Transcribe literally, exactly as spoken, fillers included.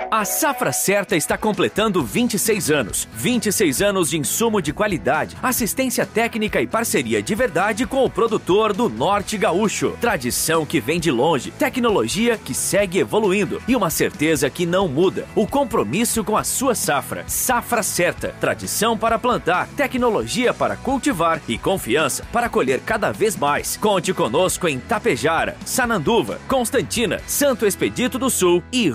A Safra Certa está completando vinte e seis anos. vinte e seis anos de insumo de qualidade, assistência técnica e parceria de verdade com o produtor do Norte Gaúcho. Tradição que vem de longe, tecnologia que segue evoluindo e uma certeza que não muda. O compromisso com a sua safra. Safra Certa. Tradição para plantar, tecnologia para cultivar e confiança para colher cada vez mais. Conte conosco em Tapejara, Sananduva, Constantina, Santo Expedito do Sul e